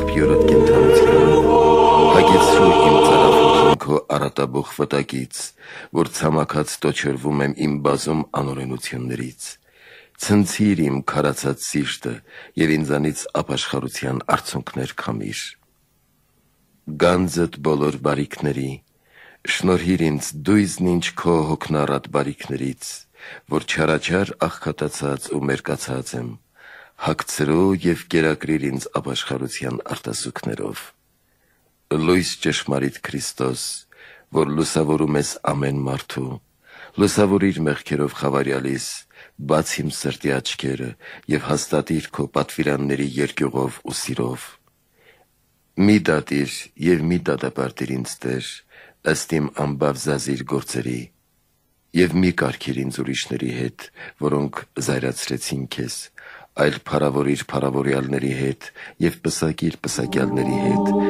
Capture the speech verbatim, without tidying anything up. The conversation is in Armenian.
յորոտ կենթանության, հագեցրու իմ ծարավունքին քո արատաբող վտակից, որ ցամաքած տոչորվում եմ իմ բազում անօրենություններից, ցնցիր իմ քարացած սիրտը և ինձանից ապաշխարության արցունքներ քամիր։ Գանձդ բոլոր բարիքների, շնորհիր ինձ դույզն ինչ քո հոգնառատ բարիքներից, որ չարաչար աղքատացած ու մերկացած եմ, հագցրու և կերակրիր ինձ ապաշխարության արտասուքներով։ Լույս ճշմարիտ Քրիստոս, որ լուսավորում ես ամեն մարդու, լուսավորիր մեղքերով խավարյալիս, բաց իմ սրտի աչքերը և հաստատիր քո պատվիրանների երկյուղով ու սիրով։ Մի դատիր և մի դատապարտիր ինձ, Տեր, ըստ իմ անբաղ գործերի, և մի կարգիր ինձ ուրիշների հետ, որոնք զայրացրեցին քեզ, այլ փառավորիր փառավորյալների հետ և պսակիր պսակյալների հետ,